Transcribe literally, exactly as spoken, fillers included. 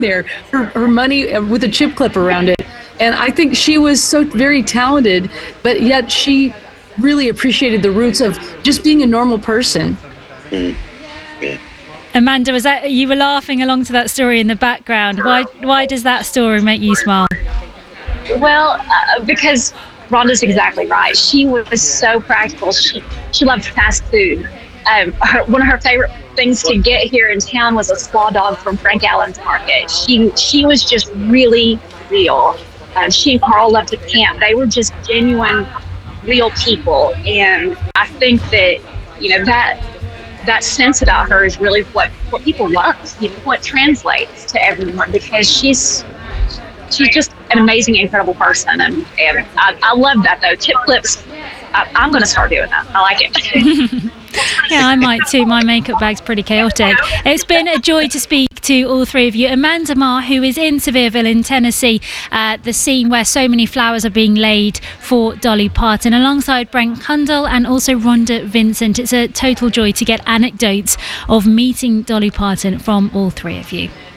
there, her, her money uh, with a chip clip around it. And I think she was so very talented, but yet she really appreciated the roots of just being a normal person. Mm. Yeah. Amanda, was that you were laughing along to that story in the background? Why why does that story make you smile? Well, uh, because Rhonda's exactly right. She was so practical. She she loved fast food. Um, her, one of her favorite things to get here in town was a slaw dog from Frank Allen's Market. She she was just really real. Uh, she and Carl loved to camp. They were just genuine, real people, and I think that you know that that sense about her is really what what people love. You know, what translates to everyone, because she's she's just an amazing, incredible person, and, and I, I love that though. Chip clips, I, I'm going to start doing that. I like it. Yeah, I might too. My makeup bag's pretty chaotic. It's been a joy to speak to all three of you. Amanda Marr, who is in Sevierville in Tennessee, uh, the scene where so many flowers are being laid for Dolly Parton, alongside Brent Cundall and also Rhonda Vincent. It's a total joy to get anecdotes of meeting Dolly Parton from all three of you.